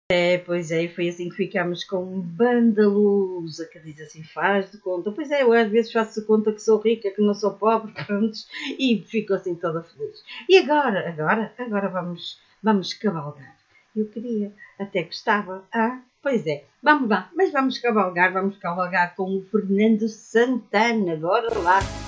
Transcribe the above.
Pois é, e foi assim que ficámos com um bandalusa, que diz assim, faz de conta. Pois é, eu às vezes faço de conta que sou rica, que não sou pobre, pronto, e fico assim toda feliz. E agora vamos cavalgar. Eu queria, até gostava. Ah, pois é, vamos lá, mas vamos cavalgar com o Fernando Santana, bora lá.